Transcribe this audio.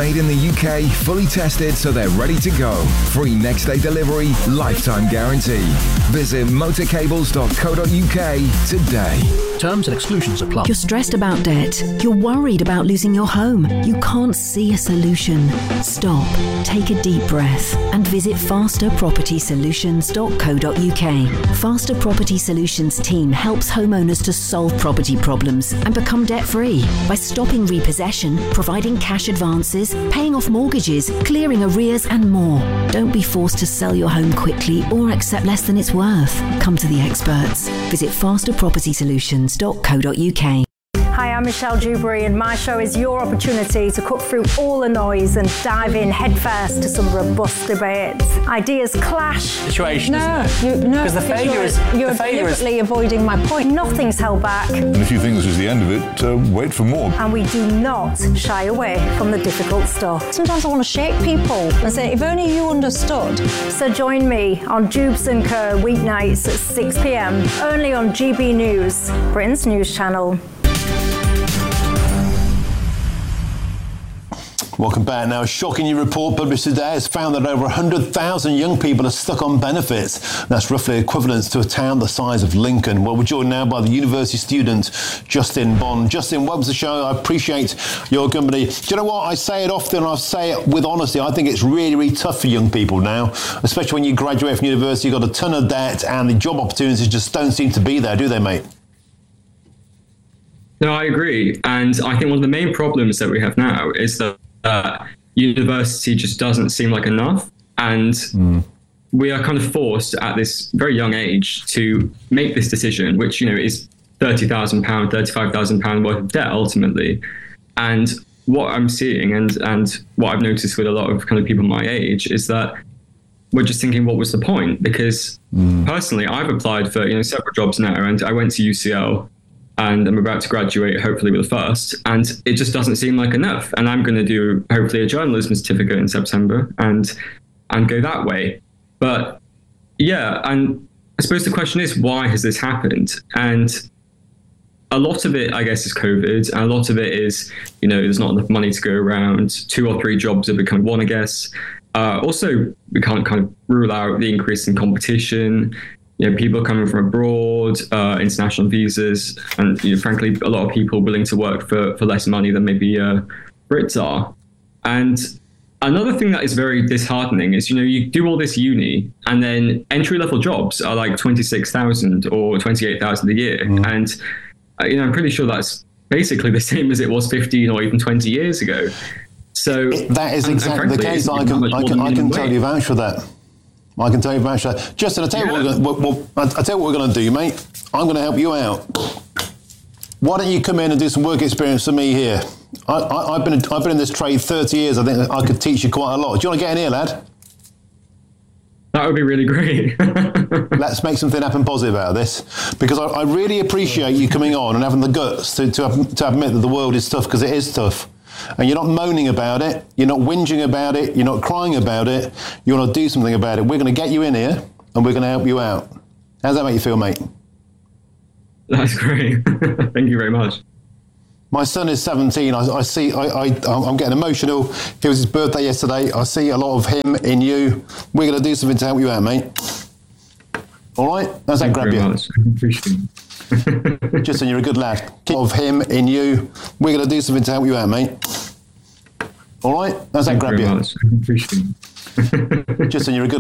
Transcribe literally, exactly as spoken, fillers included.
Made in the U K, fully tested so they're ready to go. Free next day delivery, lifetime guarantee. Visit motorcables dot co dot uk today. Terms and exclusions apply. You're stressed about debt. You're worried about losing your home. You can't see a solution. Stop, take a deep breath and visit faster property solutions dot co dot uk. Faster Property Solutions team helps homeowners to solve property problems and become debt-free by stopping repossession, providing cash advances, paying off mortgages, clearing arrears and more. Don't be forced to sell your home quickly or accept less than it's worth. Come to the experts. Visit faster property solutions dot co dot uk. Hi, I'm Michelle Dewberry and my show is your opportunity to cut through all the noise and dive in headfirst to some robust debates. Ideas clash. Situation, no, isn't it? You, no, because the failure you're, is you're the failure deliberately is... avoiding my point. Nothing's held back. And if you think this is the end of it, uh, wait for more. And we do not shy away from the difficult stuff. Sometimes I want to shake people and say, if only you understood. So join me on Jubes and Kerr weeknights at six p.m. only on G B News, Britain's news channel. Welcome back. Now, a shocking new report published today has found that over one hundred thousand young people are stuck on benefits. That's roughly equivalent to a town the size of Lincoln. Well, we're joined now by the university student, Justin Bond. Justin, welcome to the show. I appreciate your company. Do you know what? I say it often, and I say it with honesty. I think it's really, really tough for young people now, especially when you graduate from university, you've got a ton of debt, and the job opportunities just don't seem to be there, do they, mate? No, I agree. And I think one of the main problems that we have now is that Uh, university just doesn't seem like enough, and mm. we are kind of forced at this very young age to make this decision, which, you know, is thirty thousand pounds, thirty-five thousand pounds worth of debt ultimately. And what I'm seeing and and what I've noticed with a lot of kind of people my age is that we're just thinking, what was the point? Because mm. personally, I've applied for, you know, several jobs now, and I went to U C L. And I'm about to graduate, hopefully with a first, and it just doesn't seem like enough. And I'm going to do hopefully a journalism certificate in September and and go that way. But yeah, and I suppose the question is, why has this happened? And a lot of it, I guess, is COVID, and a lot of it is, you know, there's not enough money to go around. Two or three jobs have become one, I guess. Uh, also, we can't kind of rule out the increase in competition. You know, people coming from abroad, uh, international visas, and, you know, frankly, a lot of people willing to work for, for less money than maybe uh, Brits are. And another thing that is very disheartening is, you know, you do all this uni and then entry-level jobs are like twenty-six thousand or twenty-eight thousand a year. Mm. And, uh, you know, I'm pretty sure that's basically the same as it was fifteen or even twenty years ago. So that is exactly and, and frankly, the case. I can, I can, I can totally vouch for that. I can tell you about that. Justin, I'll tell you yeah. what we're going to, well, I'll tell you what we're going to do, mate. I'm going to help you out. Why don't you come in and do some work experience for me here? I, I, I've been I've been in this trade thirty years. I think I could teach you quite a lot. Do you want to get in here, lad? That would be really great. Let's make something happen positive out of this, because I, I really appreciate you coming on and having the guts to, to, have, to admit that the world is tough, because it is tough. And you're not moaning about it, you're not whinging about it, you're not crying about it, you want to do something about it. We're going to get you in here and we're going to help you out. How does that make you feel, mate? That's great. Thank you very much. My son is seventeen. I, I see, I, I, I'm getting emotional. It was his birthday yesterday. I see a lot of him in you. We're going to do something to help you out, mate. All right? How's that grab you? Much. I appreciate it. Justin, you're a good lad. Of him in you. We're going to do something to help you out, mate. All right? How's that grab you? Much. I appreciate it. Justin, you're a good